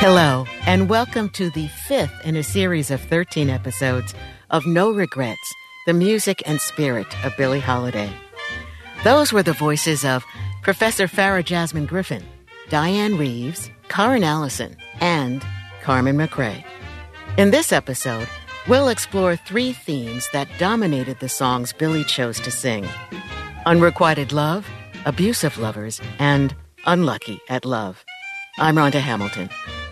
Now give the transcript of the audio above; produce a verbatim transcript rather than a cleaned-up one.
Hello, and welcome to the fifth in a series of thirteen episodes of No Regrets, the music and spirit of Billie Holiday. Those were the voices of Professor Farah Jasmine Griffin, Diane Reeves, Karen Allison, and Carmen McRae. In this episode, we'll explore three themes that dominated the songs Billie chose to sing: unrequited love, abusive lovers, and unlucky at love. I'm Rhonda Hamilton.